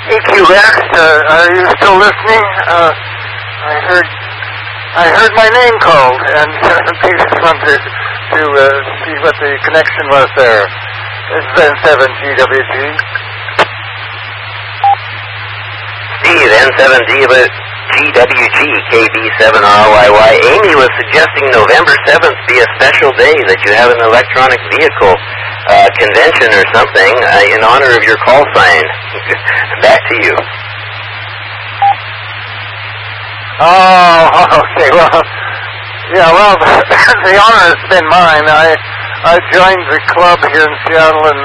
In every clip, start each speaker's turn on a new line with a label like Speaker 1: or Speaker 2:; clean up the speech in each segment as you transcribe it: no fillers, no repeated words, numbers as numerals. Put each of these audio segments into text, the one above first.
Speaker 1: EQX, are you still listening? I heard my name called, and I just wanted to see what the connection was there. This is N7GWG.
Speaker 2: Steve, N7GWG, KB7RYY. Amy was suggesting November 7th be a special day, that you have an electronic vehicle convention or something in honor of your call sign. Back to you.
Speaker 1: Oh, okay. Well, the honor has been mine. I joined the club here in Seattle in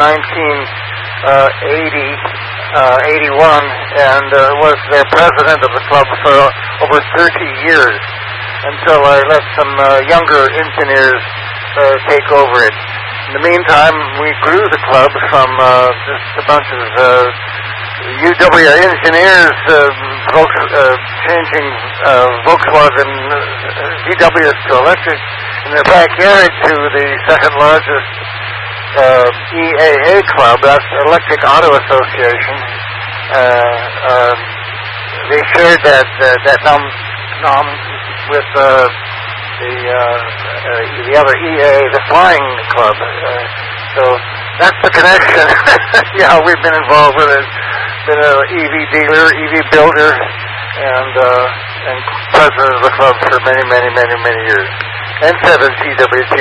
Speaker 1: 1981 and was their president of the club for over 30 years until I let some younger engineers take over it. In the meantime, we grew the club from just a bunch of UW engineers changing Volkswagen VWs to electric in their backyard to the second largest EAA club, that's Electric Auto Association. They shared that nom with the other EA, the Flying Club. So that's the connection. Yeah, we've been involved with it. Been an EV dealer, EV builder, and president of the club for many years. N7GWG.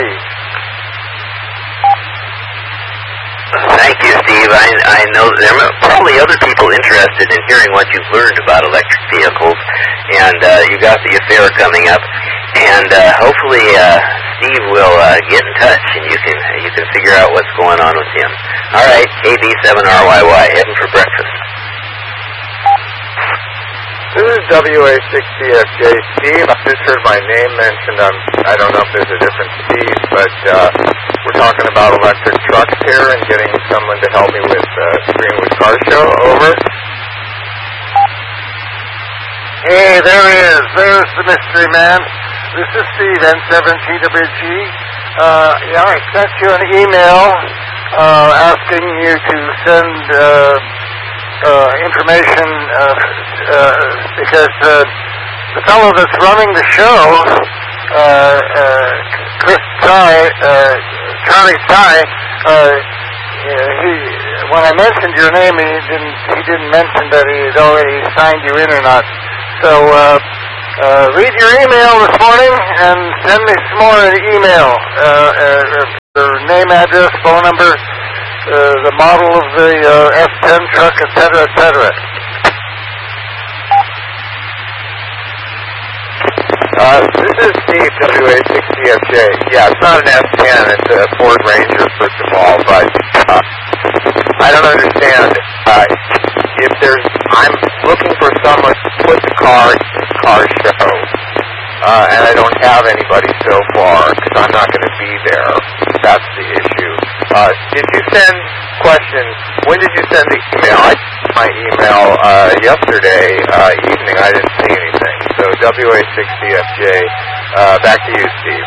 Speaker 2: Thank you, Steve. I know there are probably other people interested in hearing what you've learned about electric vehicles, and you got the affair coming up, and hopefully Steve will get in touch, and you can figure out what's going on with him. All right, KB7RYY, heading for breakfast.
Speaker 3: This is WA60FJ Steve. I just heard my name mentioned. I don't know if there's a different Steve, but we're talking about electric trucks here and getting someone to help me with Greenwood Car Show. Over.
Speaker 1: Hey, there he is. There's the mystery man. This is Steve, N7GWG. I sent you an email asking you to send information because the fellow that's running the show, Charlie Ty, when I mentioned your name, he didn't mention that he had already signed you in or not. So read your email this morning and send me some more in email. Your name, address, phone number, the model of the F10 truck, etc., etc.
Speaker 3: This is Steve, WA60FJ. Yeah, it's not an F10, it's a Ford Ranger, first of all, but I don't understand. I'm looking for someone to put the car in the car show, and I don't have anybody so far, because I'm not going to be there. That's the issue. Did you send questions? When did you send the email? I sent my email yesterday evening. I didn't see anything. So WA60FJ, back to you, Steve.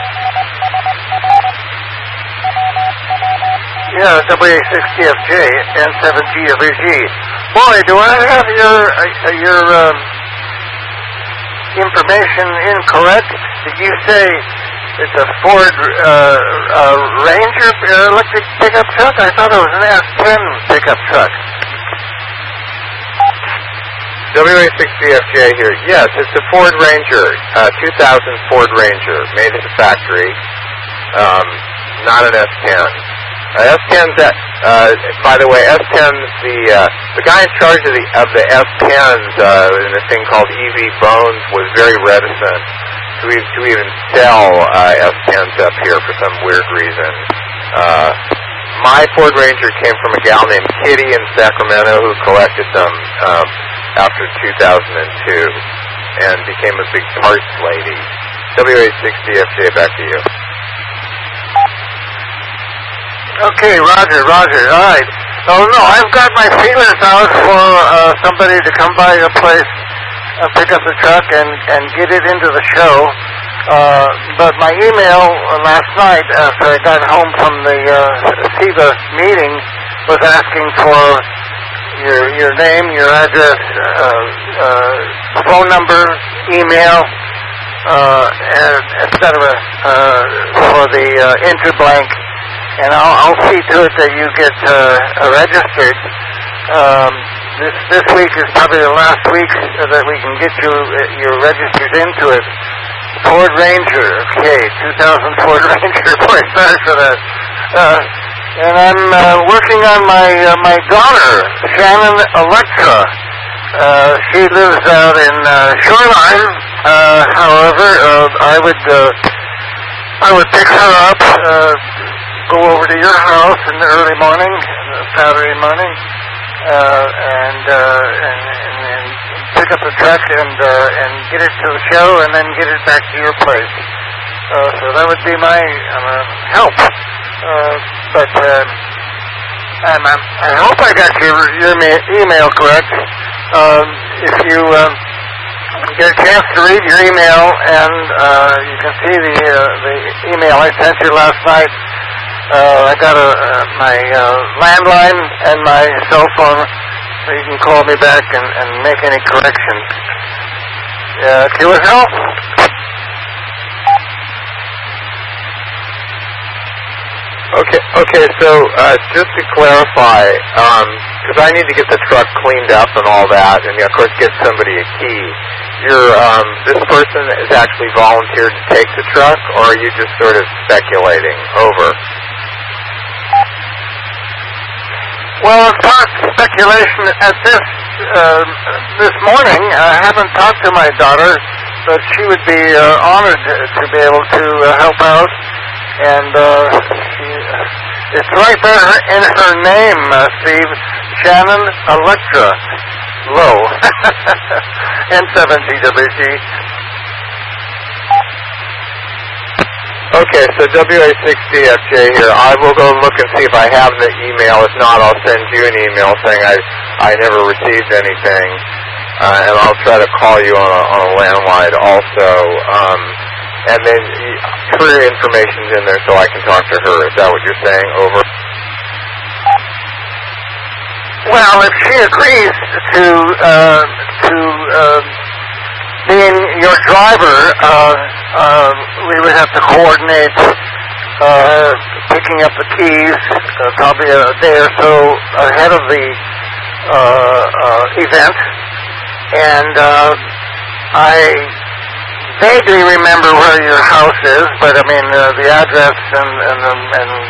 Speaker 1: Yeah, WA60FJ, N7GWG. Boy, do I have your information incorrect? Did you say it's a Ford Ranger electric pickup truck? I thought it was an F10 pickup truck.
Speaker 3: WA60FJ here. Yes, it's a Ford Ranger, 2000 Ford Ranger, made at the factory. Not an F10. F10's by the way, F10's the guy in charge of the F10s in a thing called EV Bones was very reticent to even sell F10s up here for some weird reason. My Ford Ranger came from a gal named Kitty in Sacramento who collected them after 2002 and became a big parts lady. WA60FJ, back to you.
Speaker 1: Okay, Roger. All right. Oh, no, I've got my feelers out for somebody to come by your place, pick up the truck, and get it into the show. But my email last night, after I got home from the SEVA meeting, was asking for your name, your address, phone number, email, and etc. For the interblank, and I'll see to it that you get registered. This week is probably the last week that we can get you registered into it. Ford Ranger, okay, 2000 Ford Ranger. Boy, sorry for that. And I'm working on my daughter, Shannon Electra. She lives out in Shoreline. However, I would pick her up, go over to your house in the early morning, Saturday morning, and pick up the truck and get it to the show, and then get it back to your place. So that would be my help. But I hope I got your email correct. If you get a chance to read your email, and you can see the email I sent you last night. I got my landline and my cell phone, so you can call me back and make any corrections. QSL?
Speaker 3: Okay. So just to clarify, because I need to get the truck cleaned up and all that, and of course get somebody a key. This person is actually volunteered to take the truck, or are you just sort of speculating? Over.
Speaker 1: Well, it's not speculation at this morning. I haven't talked to my daughter, but she would be honored to be able to help out. And it's right there in her name, Steve. Shannon Electra Low. N7GWG.
Speaker 3: Okay, so WA6DFJ here. I will go look and see if I have the email. If not, I'll send you an email saying I never received anything. And I'll try to call you on a landline also. And then her information's in there so I can talk to her. Is that what you're saying? Over.
Speaker 1: Well, if she agrees to being your driver, we would have to coordinate picking up the keys probably a day or so ahead of the event. And I vaguely remember where your house is, but I mean the address and